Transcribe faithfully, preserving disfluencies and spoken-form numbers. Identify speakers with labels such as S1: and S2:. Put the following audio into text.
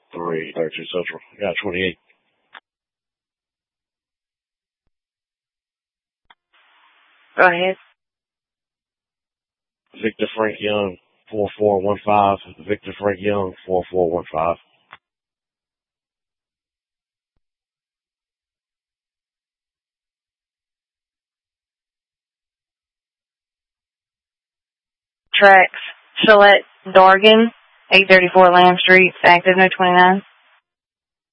S1: three thirty-two Central. Yeah, twenty-eight.
S2: Go ahead.
S1: Victor Frank Young, four four one five. Victor Frank Young, four four one five.
S2: Tracks. Shalette Dargan, eight thirty-four Lamb Street, active no twenty-nine.